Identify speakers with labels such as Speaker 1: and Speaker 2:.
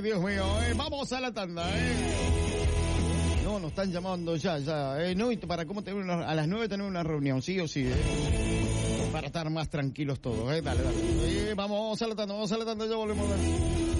Speaker 1: Dios mío, vamos a la tanda, No, nos están llamando ya, no, y para cómo tener a las 9 tener una reunión, sí o sí, para estar más tranquilos todos, dale, vamos a la tanda, ya volvemos.